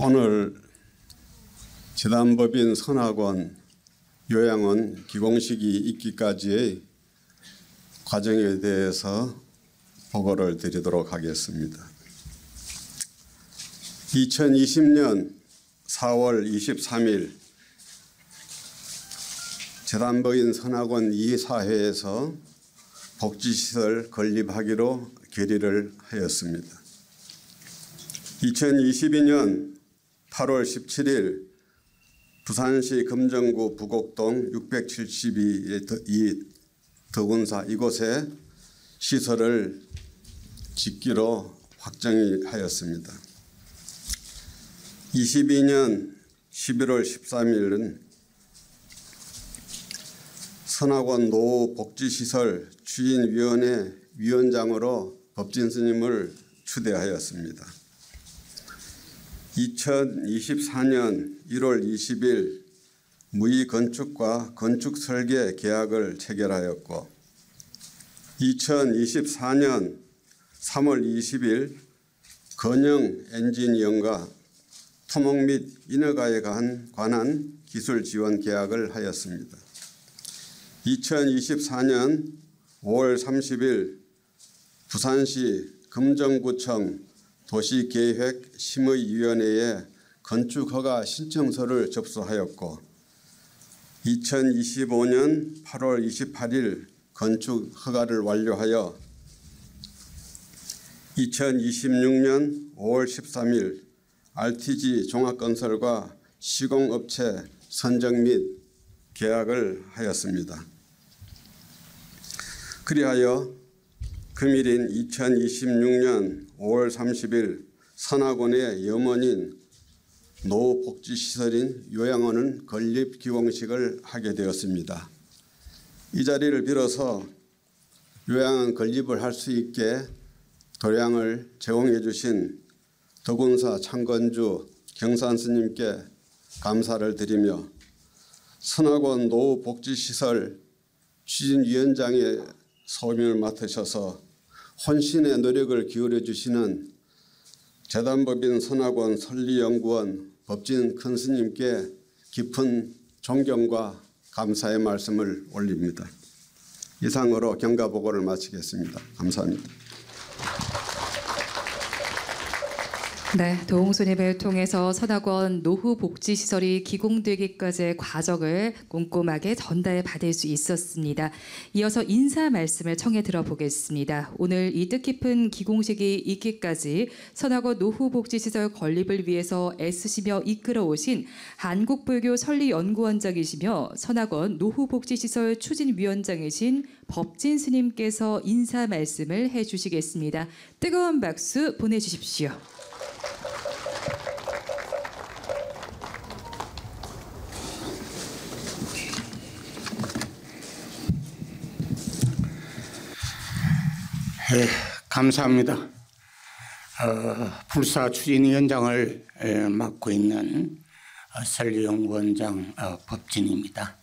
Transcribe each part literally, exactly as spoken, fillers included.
오늘 재단법인 선학원 요양원 기공식이 있기까지의 과정에 대해서 보고를 드리도록 하겠습니다. 이천이십 년 사월 이십삼일 재단법인 선학원 이사회에서 복지시설 건립하기로 결의를 하였습니다. 이천이십이 년 팔월 십칠일 부산시 금정구 부곡동 육백칠십이 더군사 이곳에 시설을 짓기로 확정하였습니다. 이십이 년 십일월 십삼일은 선학원 노후복지시설 추진위원회 위원장으로 법진 스님을 추대하였습니다. 이천이십사 년 일월 이십일 무의건축과 건축설계 계약을 체결하였고 이천이십사 년 삼월 이십일 건영 엔지니어과 토목 및 인허가에 관한 기술 지원 계약을 하였습니다. 이천이십사 년 오월 삼십일 부산시 금정구청 도시계획심의위원회에 건축허가 신청서를 접수하였고 이천이십오 년 팔월 이십팔일 건축허가를 완료하여 이천이십육 년 오월 십삼일 알티지 종합건설과 시공업체 선정 및 계약을 하였습니다. 그리하여 금일인 이천이십육 년 오월 삼십일 선학원의 염원인 노후복지시설인 요양원은 건립기공식을 하게 되었습니다. 이 자리를 빌어서 요양원 건립을 할 수 있게 도량을 제공해 주신 덕운사 창건주 경산스님께 감사를 드리며 선학원 노후복지시설 추진위원장의 소임을 맡으셔서 혼신의 노력을 기울여 주시는 재단법인 선학원 설리연구원 법진 큰스님께 깊은 존경과 감사의 말씀을 올립니다. 이상으로 경과보고를 마치겠습니다. 감사합니다. 네, 도홍스님을 통해서 선학원 노후복지시설이 기공되기까지의 과정을 꼼꼼하게 전달받을 수 있었습니다. 이어서 인사 말씀을 청해 들어보겠습니다. 오늘 이 뜻깊은 기공식이 있기까지 선학원 노후복지시설 건립을 위해서 애쓰시며 이끌어오신 한국불교 설리연구원장이시며 선학원 노후복지시설 추진위원장이신 법진 스님께서 인사 말씀을 해주시겠습니다. 뜨거운 박수 보내주십시오. 네, 감사합니다. 어, 불사 추진위원장을 에, 맡고 있는 어, 설리연구원장 어, 법진입니다.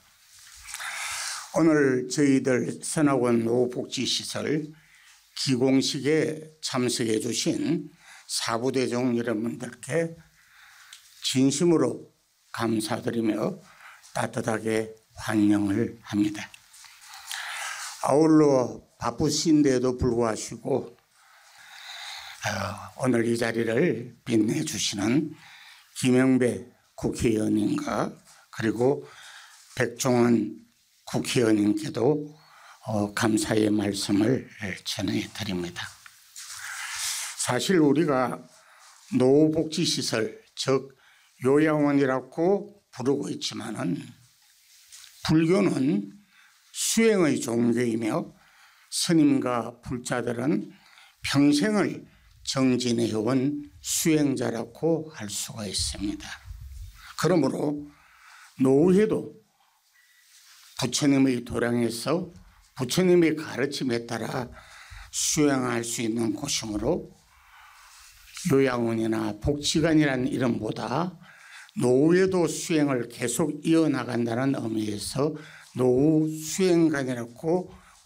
오늘 저희들 선학원 노후복지시설 기공식에 참석해 주신 사부대종 여러분들께 진심으로 감사드리며 따뜻하게 환영을 합니다. 아울러 바쁘신데도 불구하시고 어, 오늘 이 자리를 빛내주시는 김영배 국회의원님과 그리고 백종원 국회의원님께도 어, 감사의 말씀을 전해드립니다. 사실 우리가 노후복지시설 즉 요양원이라고 부르고 있지만은 불교는 수행의 종교이며 스님과 불자들은 평생을 정진해온 수행자라고 할 수가 있습니다. 그러므로 노후에도 부처님의 도량에서 부처님의 가르침에 따라 수행할 수 있는 곳이므로 요양원이나 복지관이라는 이름보다 노후에도 수행을 계속 이어나간다는 의미에서 노후 수행관이라고